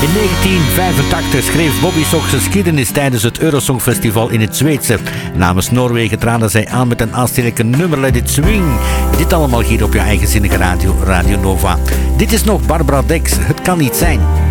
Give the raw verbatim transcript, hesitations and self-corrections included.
In negentien vijfentachtig schreef Bobby Sox geschiedenis tijdens het Eurosongfestival in het Zweedse. Namens Noorwegen traden zij aan met een aanstekelijke nummer Let It Swing. Dit allemaal hier op je eigenzinnige radio, Radio Nova. Dit is nog Barbara Dex, Het kan niet zijn.